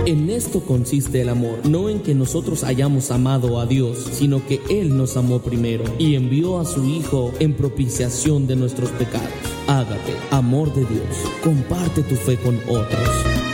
En esto consiste el amor, no en que nosotros hayamos amado a Dios, sino que Él nos amó primero y envió a su Hijo en propiciación de nuestros pecados. Ágape, amor de Dios, comparte tu fe con otros.